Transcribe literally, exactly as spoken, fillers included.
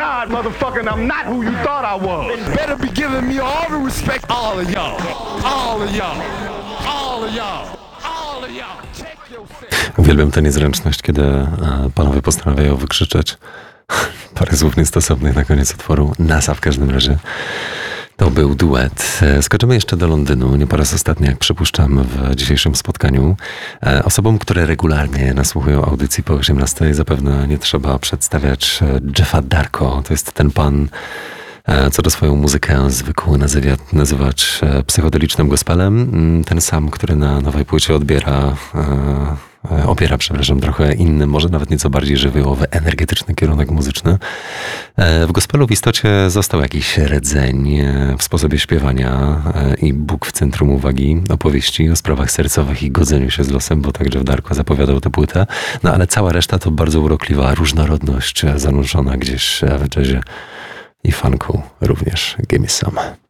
God, motherfucker, and I'm not who you thought I was. Better be giving me all the respect, all of y'all, all of y'all, all of y'all, all of y'all. Check yourself. Uwielbiam tę niezręczność, kiedy e, panowie postanawiają wykrzyczeć parę słów niestosownych na koniec utworu. NASA w każdym razie. To był duet. Skoczymy jeszcze do Londynu, nie po raz ostatni, jak przypuszczam, w dzisiejszym spotkaniu. Osobom, które regularnie nasłuchują audycji po osiemnastej, zapewne nie trzeba przedstawiać Jeffa Darko. To jest ten pan, co do swoją muzykę zwykł nazywać, nazywać psychodelicznym gospelem. Ten sam, który na nowej płycie odbiera, e, opiera, przepraszam, trochę inny, może nawet nieco bardziej żywiołowy, energetyczny kierunek muzyczny. E, w gospelu w istocie został jakiś rdzeń w sposobie śpiewania e, i Bóg w centrum uwagi, opowieści o sprawach sercowych i godzeniu się z losem, bo tak Jeff Darko zapowiadał tę płytę. No ale cała reszta to bardzo urokliwa różnorodność zanurzona gdzieś w jazzie i funku również. Give me some.